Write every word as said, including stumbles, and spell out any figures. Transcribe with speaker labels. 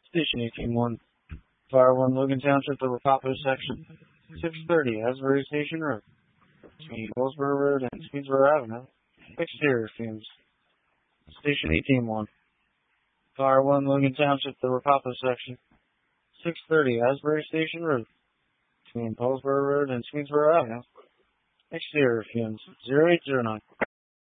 Speaker 1: Station eighteen one. Fire one, Logan Township, the Rapapo section. six thirty, Asbury Station Road. Between Goldsboro Road and Swedesboro Avenue. Exterior fumes. Station eighteen one. Fire one, Logan Township, the Rapapo section. six thirty, Asbury Station Road. Between Paulsboro Road and Swedesboro Avenue. Exterior fumes. zero eight zero nine.